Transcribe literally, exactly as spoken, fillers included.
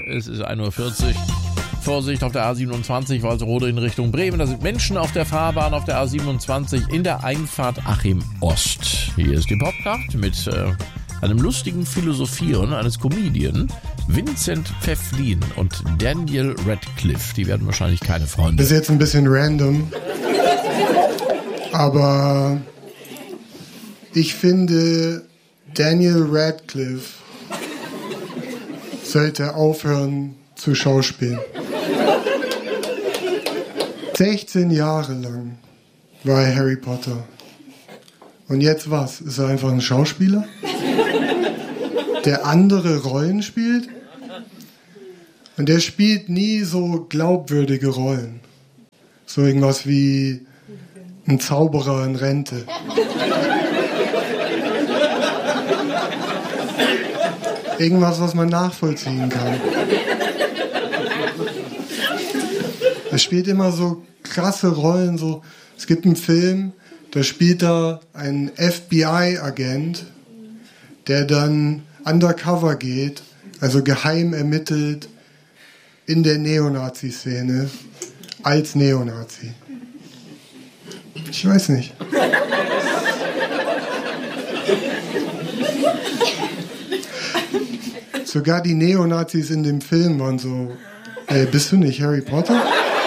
Es ist ein Uhr vierzig. Vorsicht auf der A siebenundzwanzig, Walsrode in Richtung Bremen. Da sind Menschen auf der Fahrbahn auf der A siebenundzwanzig in der Einfahrt Achim Ost. Hier ist die Popnacht mit äh, einem lustigen Philosophieren eines Comedian, Vincent Pfefflin und Daniel Radcliffe. Die werden wahrscheinlich keine Freunde. Das ist jetzt ein bisschen random, aber ich finde, Daniel Radcliffe sollte aufhören zu schauspielen. sechzehn Jahre lang war er Harry Potter. Und jetzt was? Ist er einfach ein Schauspieler, der andere Rollen spielt? Und der spielt nie so glaubwürdige Rollen. So irgendwas wie ein Zauberer in Rente. Irgendwas, was man nachvollziehen kann. Er spielt immer so krasse Rollen. So. Es gibt einen Film, da spielt er einen F B I-Agent, der dann undercover geht, also geheim ermittelt in der Neonazi-Szene als Neonazi. Ich weiß nicht. Sogar die Neonazis in dem Film waren so, ey, bist du nicht Harry Potter?